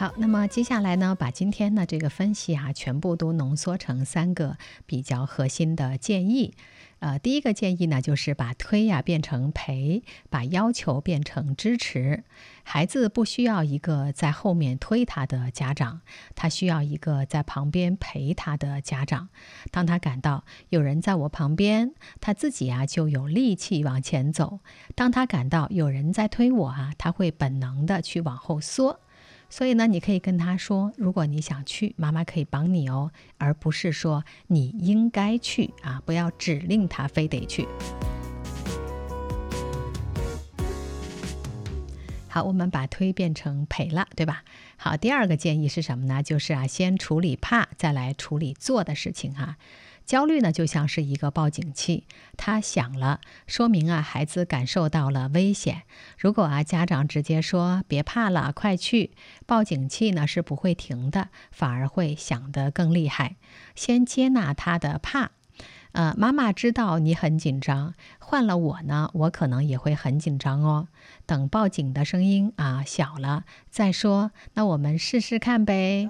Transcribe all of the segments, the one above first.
好，那么接下来呢，把今天的这个分析全部都浓缩成3个比较核心的建议。第一个建议呢，就是把推变成陪，把要求变成支持。孩子不需要一个在后面推他的家长，他需要一个在旁边陪他的家长。当他感到有人在我旁边，他自己就有力气往前走。当他感到有人在推我他会本能的去往后缩。所以呢，你可以跟他说，如果你想去，妈妈可以帮你哦，而不是说你应该去不要指令他非得去。好，我们把推变成陪了，对吧？好，第二个建议是什么呢？就是先处理怕，再来处理做的事情焦虑呢，就像是一个报警器，它响了，说明孩子感受到了危险。如果家长直接说别怕了，快去，报警器呢是不会停的，反而会响得更厉害。先接纳他的怕。妈妈知道你很紧张，换了我呢，我可能也会很紧张哦。等报警的声音小了再说，那我们试试看呗。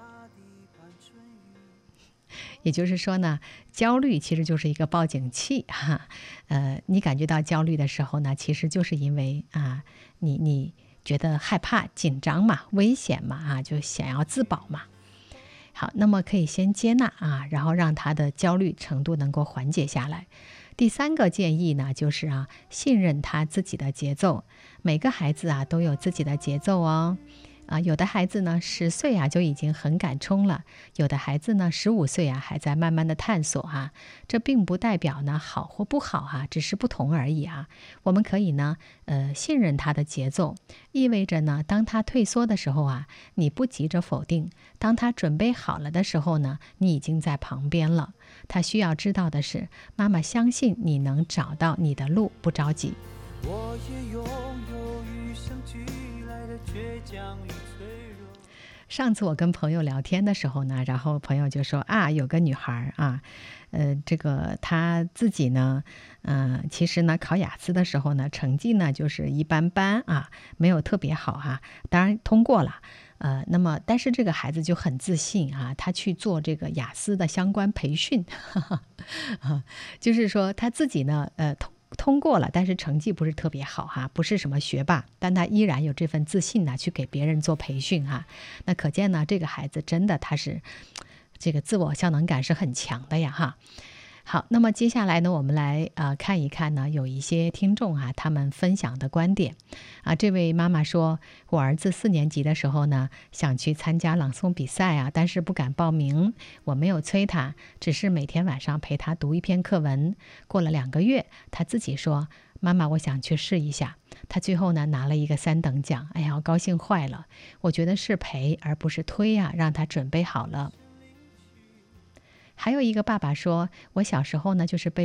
也就是说呢，焦虑其实就是一个报警器你感觉到焦虑的时候呢，其实就是因为你觉得害怕、紧张嘛，危险嘛就想要自保嘛。好，那么可以先接纳然后让他的焦虑程度能够缓解下来。第3个建议呢，就是信任他自己的节奏。每个孩子都有自己的节奏哦。有的孩子呢10岁就已经很敢冲了，有的孩子呢15岁还在慢慢的探索这并不代表呢好或不好只是不同而已我们可以呢信任他的节奏，意味着呢当他退缩的时候你不急着否定，当他准备好了的时候呢，你已经在旁边了。他需要知道的是，妈妈相信你能找到你的路，不着急。我也拥有与生俱来的倔强与脆弱。上次我跟朋友聊天的时候呢，然后朋友就说有个女孩这个她自己呢其实呢考雅思的时候呢，成绩呢就是一般般没有特别好当然通过了。那么但是这个孩子就很自信他去做这个雅思的相关培训就是说他自己呢通过了，但是成绩不是特别好不是什么学霸，但他依然有这份自信去给别人做培训那可见呢，这个孩子真的他是这个自我效能感是很强的呀好，那么接下来呢，我们来看一看呢，有一些听众他们分享的观点这位妈妈说，我儿子4年级的时候呢，想去参加朗诵比赛但是不敢报名，我没有催他，只是每天晚上陪他读一篇课文。过了2个月，他自己说，妈妈，我想去试一下。他最后呢拿了一个3等奖，哎呀，我高兴坏了。我觉得是陪而不是推让他准备好了。还有一个爸爸说，我小时候呢就是被